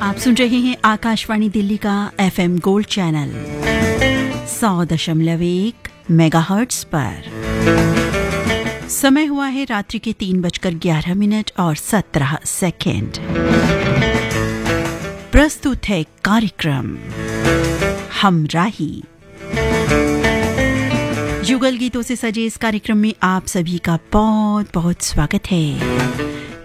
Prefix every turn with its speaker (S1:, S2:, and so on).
S1: आप सुन रहे हैं आकाशवाणी दिल्ली का FM गोल्ड चैनल 100.1 मेगाहर्ट्ज पर। समय हुआ है रात्रि के 3:11 और 17 सेकेंड। प्रस्तुत है कार्यक्रम हमराही। युगल गीतों से सजे इस कार्यक्रम में आप सभी का बहुत बहुत स्वागत है।